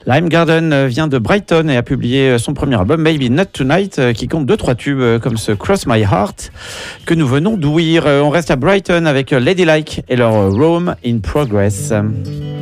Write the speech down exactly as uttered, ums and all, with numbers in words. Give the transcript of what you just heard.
Lime Garden vient de Brighton et a publié son premier album Maybe Not Tonight qui compte deux trois tubes comme ce Cross My Heart que nous venons d'ouïr. On reste à Brighton avec Ladylike et leur Rome in Progress.